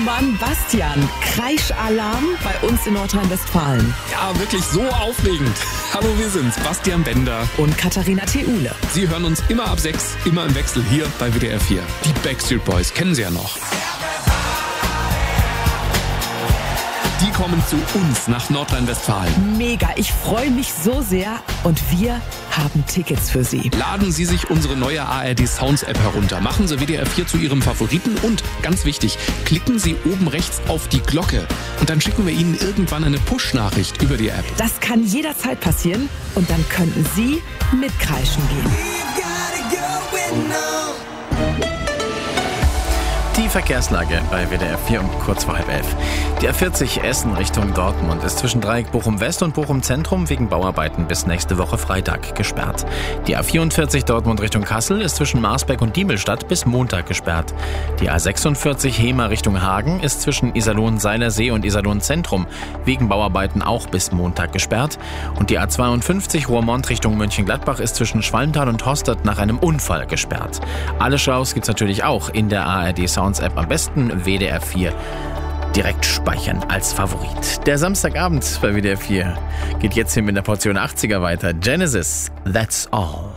Mann, Bastian, Kreischalarm bei uns in Nordrhein-Westfalen. Ja, wirklich so aufregend. Hallo, wir sind's, Bastian Bender und Katharina Theule. Sie hören uns immer ab 6, immer im Wechsel hier bei WDR 4. Die Backstreet Boys kennen Sie ja noch. Die kommen zu uns nach Nordrhein-Westfalen. Mega, ich freue mich so sehr und wir haben Tickets für Sie. Laden Sie sich unsere neue ARD Sounds App herunter. Machen Sie WDR 4 zu Ihrem Favoriten und, ganz wichtig, klicken Sie oben rechts auf die Glocke. Und dann schicken wir Ihnen irgendwann eine Push-Nachricht über die App. Das kann jederzeit passieren und dann könnten Sie mitkreischen gehen. Die Verkehrslage bei WDR 4 um kurz vor 10:30. Die A40 Essen Richtung Dortmund ist zwischen Dreieck Bochum West und Bochum Zentrum wegen Bauarbeiten bis nächste Woche Freitag gesperrt. Die A44 Dortmund Richtung Kassel ist zwischen Marsberg und Diebelstadt bis Montag gesperrt. Die A46 Hemer Richtung Hagen ist zwischen Iserlohn-Seilersee und Iserlohn-Zentrum wegen Bauarbeiten auch bis Montag gesperrt. Und die A52 Roermond Richtung Mönchengladbach ist zwischen Schwalmtal und Horstadt nach einem Unfall gesperrt. Alle Shows gibt's natürlich auch in der ARD Sounds App, am besten WDR 4 direkt speichern als Favorit. Der Samstagabend bei WDR 4 geht jetzt hier mit der Portion 80er weiter. Genesis, That's All.